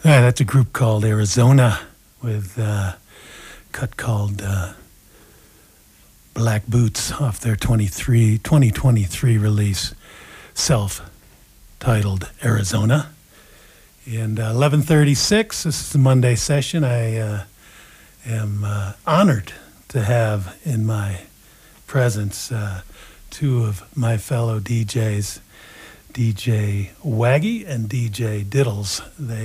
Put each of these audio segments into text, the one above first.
That's a group called Arizona with a cut called Black Boots off their 2023 release, self-titled Arizona. And 11:36, this is the Monday session. I am honored to have in my presence two of my fellow DJs, DJ Waggy and DJ Diddles.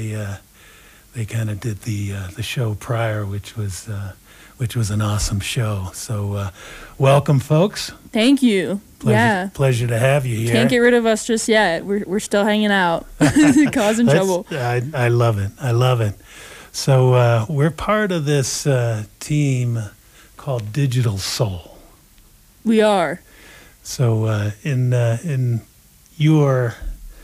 They kind of did the show prior, which was an awesome show. So welcome, folks. Thank you. Pleasure to have you here. Can't get rid of us just yet. We're still hanging out, causing trouble. I love it. I love it. So we're part of this team called Digital Soul. We are. So in your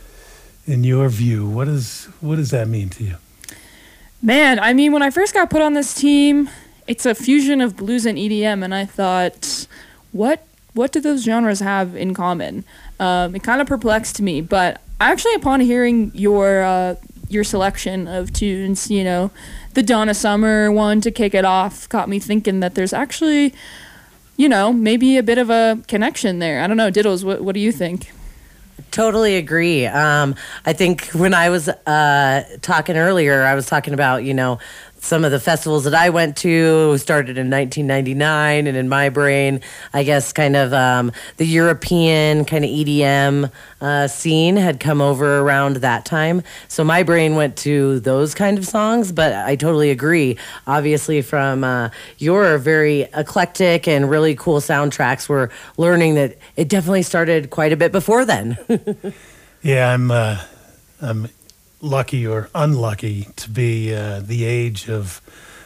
view, what does that mean to you? Man, I mean, when I first got put on this team, it's a fusion of blues and EDM, and I thought, what do those genres have in common? It kind of perplexed me, but actually, upon hearing your selection of tunes, the Donna Summer one to kick it off got me thinking that there's actually, maybe a bit of a connection there. I don't know, Diddles, what do you think? Totally agree. I think when I was talking earlier, I was talking about, some of the festivals that I went to started in 1999, and in my brain, I guess kind of the European kind of EDM scene had come over around that time. So my brain went to those kind of songs, but I totally agree. Obviously, from your very eclectic and really cool soundtracks, we're learning that it definitely started quite a bit before then. Yeah, I'm lucky or unlucky to be the age of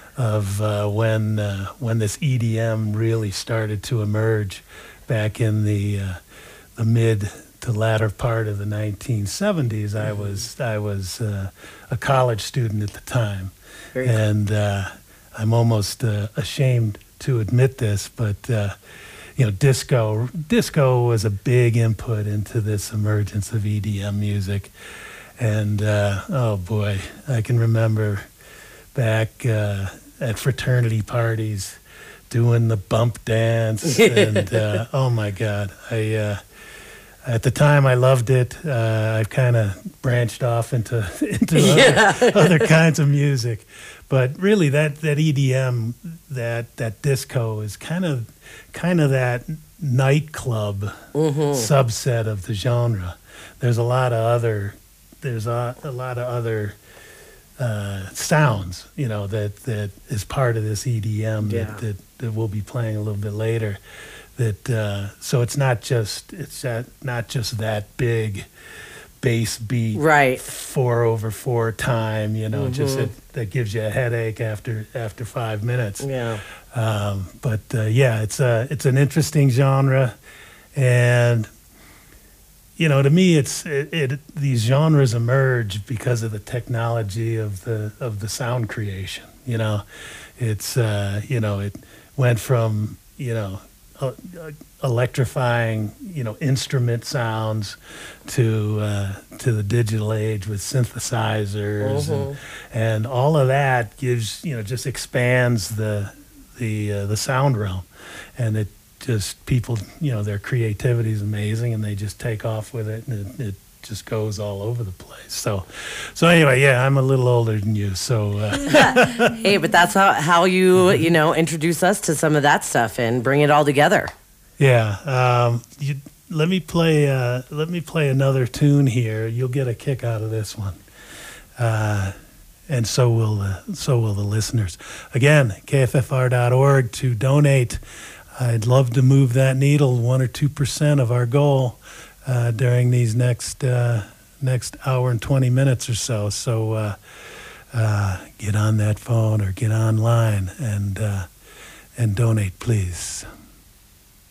when this EDM really started to emerge back in the mid to latter part of the 1970s. I was a college student at the time, Very cool. And I'm almost ashamed to admit this, but disco was a big input into this emergence of EDM music. And, oh boy, I can remember back at fraternity parties doing the bump dance. And, oh my God, at the time I loved it. I've kind of branched off into other kinds of music. But really that EDM, that disco is kind of that nightclub subset of the genre. There's a lot of other sounds, that is part of this EDM that we'll be playing a little bit later. So it's not just that big bass beat, right? 4/4 time, just that gives you a headache after 5 minutes. Yeah. It's an interesting genre, and to me, these genres emerge because of the technology of the sound creation. It went from electrifying instrument sounds to the digital age with synthesizers and all of that gives just expands the sound realm, and it just people their creativity is amazing and they just take off with it, and it just goes all over the place. So anyway, yeah, I'm a little older than you, so hey, but that's how you introduce us to some of that stuff and bring it all together. Yeah. Let me play another tune here. You'll get a kick out of this one, and so will the listeners. Again, KFFR.org to donate. I'd love to move that needle 1 or 2% of our goal during these next hour and 20 minutes or so. So get on that phone or get online and donate, please.